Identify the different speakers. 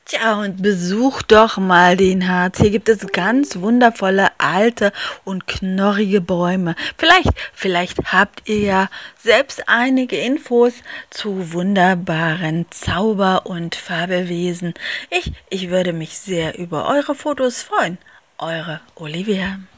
Speaker 1: Tja, und besucht doch mal den Harz. Hier gibt es ganz wundervolle alte und knorrige Bäume. Vielleicht habt ihr ja selbst einige Infos zu wunderbaren Zauber- und Fabelwesen. Ich würde mich sehr über eure Fotos freuen. Eure Olivia.